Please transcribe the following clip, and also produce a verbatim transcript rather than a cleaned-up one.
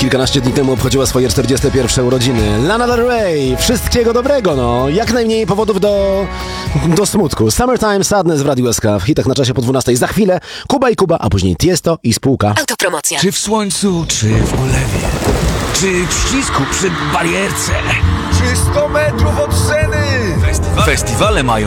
kilkanaście dni temu obchodziła swoje czterdzieste pierwsze urodziny. Lana Del Rey, wszystkiego dobrego, no. Jak najmniej powodów do, do smutku. Summertime Sadness w Radiu S K, w hitach na czasie po dwunastej. Za chwilę Kuba i Kuba, a później Tiesto i spółka. Autopromocja. Czy w słońcu, czy w ulewie, czy w ścisku przy barierce, czy sto metrów od sceny. Festiwale mają